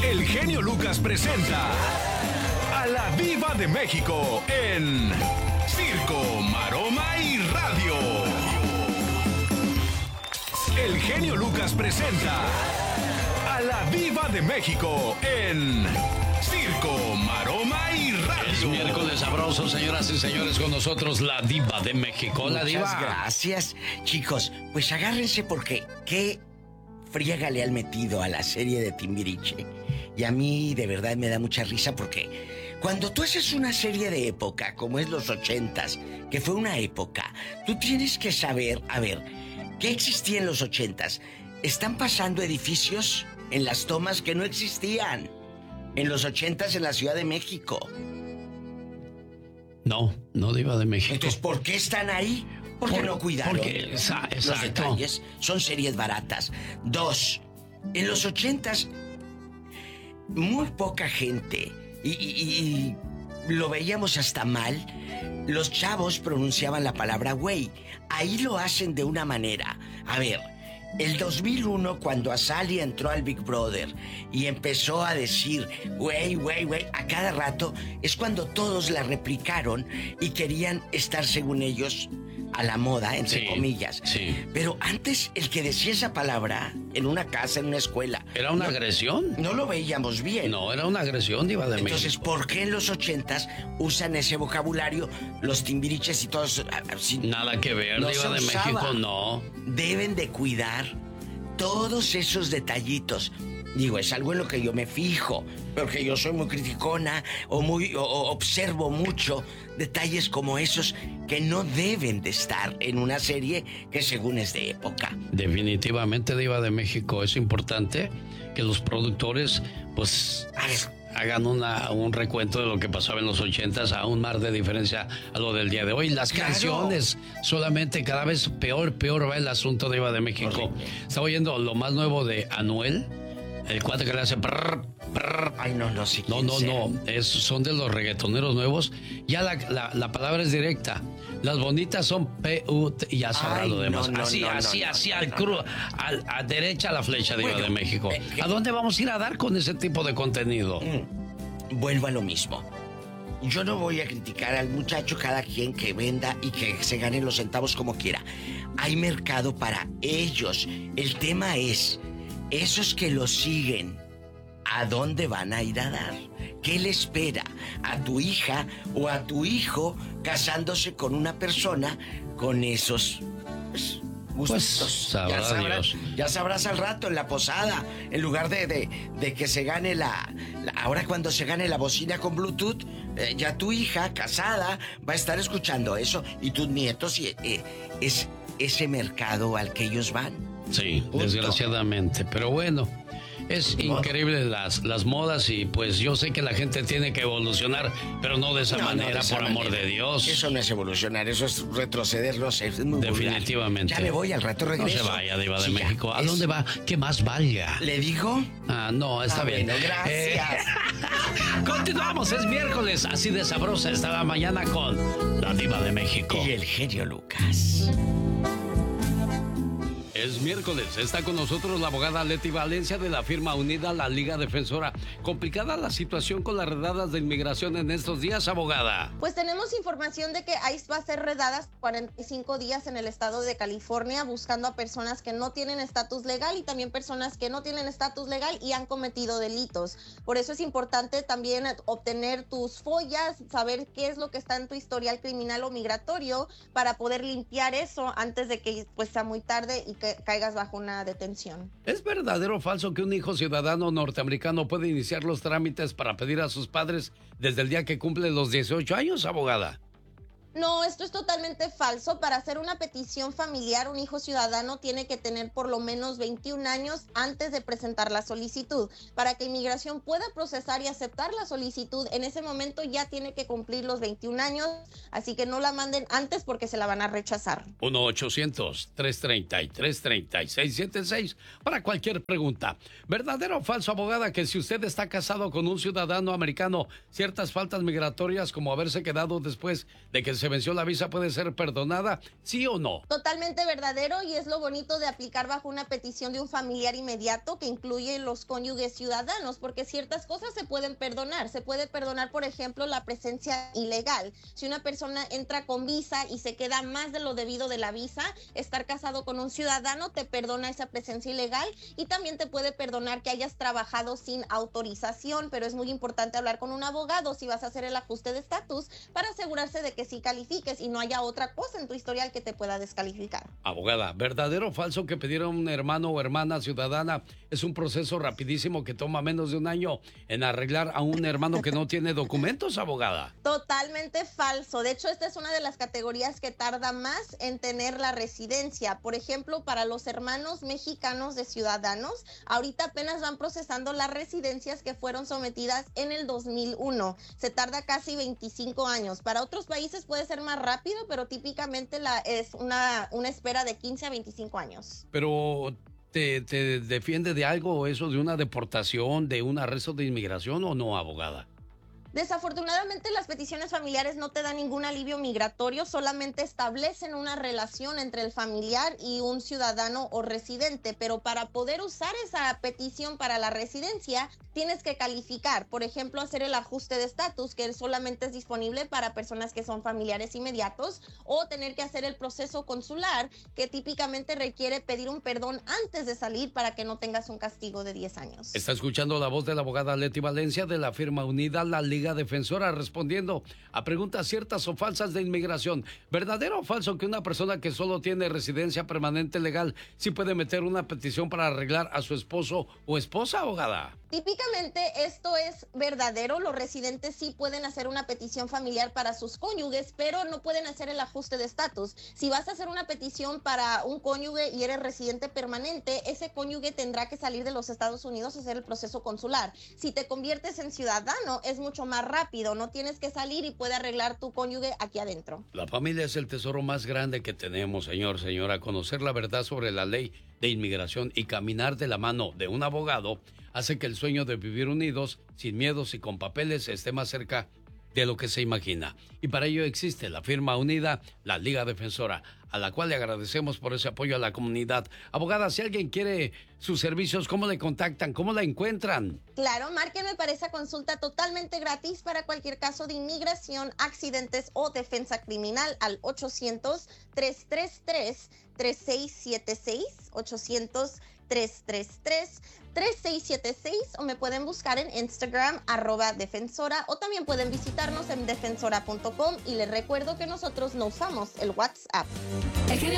El genio Lucas presenta a la Diva de México en Circo, Maroma y Radio. El genio Lucas presenta a la Diva de México en Circo, Maroma y Radio. Es miércoles sabroso, señoras y señores, con nosotros la Diva de México. La Diva. Muchas gracias, chicos. Pues agárrense porque qué friega le han metido a la serie de Timbiriche. Y a mí de verdad me da mucha risa porque cuando tú haces una serie de época, como es los 80s, que fue una época, tú tienes que saber, a ver, ¿qué existía en los 80s? Están pasando edificios en las tomas que no existían en los 80s en la Ciudad de México. No Diva de México. Entonces, ¿por qué están ahí? Porque no cuidaron los detalles. Son series baratas. 2, en los 80s, muy poca gente, y lo veíamos hasta mal, los chavos pronunciaban la palabra güey. Ahí lo hacen de una manera. A ver, el 2001, cuando Azalea entró al Big Brother y empezó a decir güey, a cada rato, es cuando todos la replicaron y querían estar, según ellos, a la moda, entre comillas. Sí. Pero antes, el que decía esa palabra en una casa, en una escuela... ¿Era una agresión? No lo veíamos bien. No, era una agresión, Diva de México. Entonces, ¿por qué en los 80s usan ese vocabulario los Timbiriches y todos así? Nada que ver, no Diva de México, no. Deben de cuidar todos esos detallitos. Digo, es algo en lo que yo me fijo, porque yo soy muy criticona o observo mucho detalles como esos que no deben de estar en una serie que según es de época. Definitivamente, Diva de México, es importante que los productores, pues, hagan un recuento de lo que pasaba en los 80s, a un mar de diferencia a lo del día de hoy. Las canciones, solamente cada vez peor va el asunto, Diva de México. Horrible. Estaba oyendo lo más nuevo de Anuel. El cuate que le hace Ay, no sé No, son de los reggaetoneros nuevos. Ya la palabra es directa. Las bonitas son P-U-T y ya sabrá lo demás. Así al crudo, a derecha la flecha, Diva de México. ¿A dónde vamos a ir a dar con ese tipo de contenido? Vuelvo a lo mismo. Yo no voy a criticar al muchacho, cada quien que venda y que se gane los centavos como quiera. Hay mercado para ellos. El tema es... esos que lo siguen, ¿a dónde van a ir a dar? ¿Qué le espera a tu hija o a tu hijo casándose con una persona con esos gustos? Pues sabrá Dios. Ya sabrás al rato en la posada, en lugar de que se gane ahora cuando se gane la bocina con Bluetooth, ya tu hija casada va a estar escuchando eso y tus nietos, y es ese mercado al que ellos van. Sí, desgraciadamente, pero bueno, es increíble las modas y pues yo sé que la gente tiene que evolucionar, pero no de esa manera, por amor de Dios. Eso no es evolucionar, eso es retroceder, no sé, es muy definitivamente. vulgar. Ya me voy, al rato regreso. No se vaya, Diva de México. ¿A dónde va? ¿Qué más valga? ¿Le digo? No, está bien. Bueno, gracias. Continuamos, es miércoles, así de sabrosa está la mañana con la Diva de México. Y el genio Lucas. Es miércoles, está con nosotros la abogada Leti Valencia de la firma Unida, la Liga Defensora. Complicada la situación con las redadas de inmigración en estos días, abogada. Pues tenemos información de que ICE va a hacer redadas 45 días en el estado de California buscando a personas que no tienen estatus legal y también personas que no tienen estatus legal y han cometido delitos. Por eso es importante también obtener tus follas, saber qué es lo que está en tu historial criminal o migratorio para poder limpiar eso antes de que pues sea muy tarde y que caigas bajo una detención. ¿Es verdadero o falso que un hijo ciudadano norteamericano puede iniciar los trámites para pedir a sus padres desde el día que cumple los 18 años, abogada? No, esto es totalmente falso. Para hacer una petición familiar, un hijo ciudadano tiene que tener por lo menos 21 años antes de presentar la solicitud. Para que inmigración pueda procesar y aceptar la solicitud, en ese momento ya tiene que cumplir los 21 años, así que no la manden antes porque se la van a rechazar. 1-800-333-3676 para cualquier pregunta. ¿Verdadero o falso, abogada, que si usted está casado con un ciudadano americano, ciertas faltas migratorias como haberse quedado después de que se se venció la visa puede ser perdonada, ¿sí o no? Totalmente verdadero, y es lo bonito de aplicar bajo una petición de un familiar inmediato que incluye los cónyuges ciudadanos, porque ciertas cosas se pueden perdonar. Se puede perdonar, por ejemplo, la presencia ilegal. Si una persona entra con visa y se queda más de lo debido de la visa, estar casado con un ciudadano te perdona esa presencia ilegal, y también te puede perdonar que hayas trabajado sin autorización, pero es muy importante hablar con un abogado si vas a hacer el ajuste de estatus para asegurarse de que sí califiques y no haya otra cosa en tu historial que te pueda descalificar. Abogada, ¿verdadero o falso que pedir a un hermano o hermana ciudadana es un proceso rapidísimo que toma menos de un año en arreglar a un hermano que no tiene documentos, abogada? Totalmente falso. De hecho, esta es una de las categorías que tarda más en tener la residencia. Por ejemplo, para los hermanos mexicanos de ciudadanos, ahorita apenas van procesando las residencias que fueron sometidas en el 2001. Se tarda casi 25 años. Para otros países puede ser más rápido, pero típicamente es una espera de 15 a 25 años. Pero ¿te defiende de algo eso de una deportación, de un arresto de inmigración o no, abogada? Desafortunadamente, las peticiones familiares no te dan ningún alivio migratorio, solamente establecen una relación entre el familiar y un ciudadano o residente, pero para poder usar esa petición para la residencia, tienes que calificar. Por ejemplo, hacer el ajuste de estatus, que solamente es disponible para personas que son familiares inmediatos, o tener que hacer el proceso consular, que típicamente requiere pedir un perdón antes de salir para que no tengas un castigo de 10 años. Está escuchando la voz de la abogada Leti Valencia de la firma Unida, la Liga Defensora, respondiendo a preguntas ciertas o falsas de inmigración. ¿Verdadero o falso que una persona que solo tiene residencia permanente legal sí puede meter una petición para arreglar a su esposo o esposa, abogada? Típicamente esto es verdadero. Los residentes sí pueden hacer una petición familiar para sus cónyuges, pero no pueden hacer el ajuste de estatus. Si vas a hacer una petición para un cónyuge y eres residente permanente, ese cónyuge tendrá que salir de los Estados Unidos a hacer el proceso consular. Si te conviertes en ciudadano, es mucho más rápido. No tienes que salir y puede arreglar tu cónyuge aquí adentro. La familia es el tesoro más grande que tenemos, señora. Conocer la verdad sobre la ley de inmigración y caminar de la mano de un abogado hace que el sueño de vivir unidos, sin miedos y con papeles, esté más cerca de lo que se imagina. Y para ello existe la firma Unida, la Liga Defensora, a la cual le agradecemos por ese apoyo a la comunidad. Abogada, si alguien quiere sus servicios, ¿cómo le contactan? ¿Cómo la encuentran? Claro, márquenme para esa consulta totalmente gratis para cualquier caso de inmigración, accidentes o defensa criminal al 800-333-3676, 800-333-3676, o me pueden buscar en Instagram @defensora, o también pueden visitarnos en defensora.com, y les recuerdo que nosotros no usamos el WhatsApp.